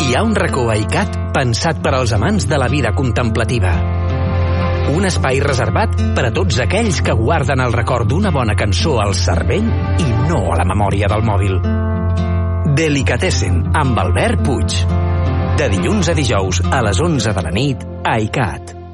hi ha un racó a ICAT pensat per als amants de la vida contemplativa. Un espai reservat per a tots aquells que guarden el record d'una bona cançó al cervell i no a la memòria del mòbil. Delicatessen, amb Albert Puig. De dilluns a dijous a les 11 de la nit a ICAT.